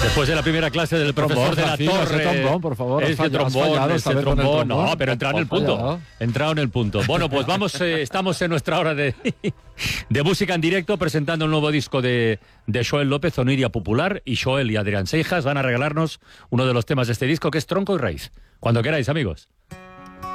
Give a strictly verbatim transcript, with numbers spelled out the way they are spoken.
Después de la primera clase del profesor de la Torre. Ese trombón, por favor. Ese fallado, trombón, fallado, ese trombón. trombón. No, pero entrado en el punto. Fallado. Entrado en el punto. Bueno, pues vamos, eh, estamos en nuestra hora de, de música en directo, presentando el nuevo disco de, de Joel López, Oniria Popular, y Joel y Adrián Seijas van a regalarnos uno de los temas de este disco, que es Tronco y Raíz. Cuando queráis, amigos.